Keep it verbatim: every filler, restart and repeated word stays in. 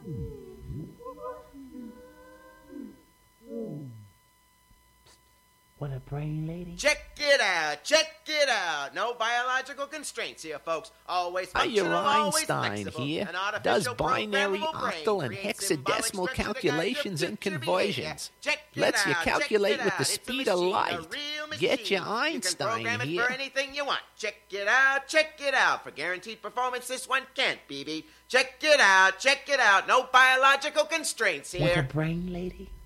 What a brain lady. Check it out, check it out. No biological constraints here, folks. Always functional, always Einstein flexible. here An artificial does binary, programmable brain octal, and creates symbolic hexadecimal structure to guide calculations your and future conversions. behavior. Check it Lets you out, calculate check it with out. the It's a speed of machine, light. a real machine. Get your You Einstein can program it here. for anything you want. Check it out, check it out. For guaranteed performance, this one can't be beat. Check it out, check it out. No biological constraints here. What a brain lady.